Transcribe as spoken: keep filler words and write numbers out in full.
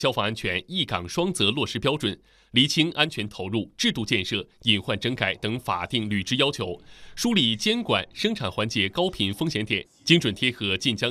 消防安全一岗双责落实标准，厘清安全投入、制度建设、隐患整改等法定履职要求，梳理监管生产环节高频风险点，精准贴合晋江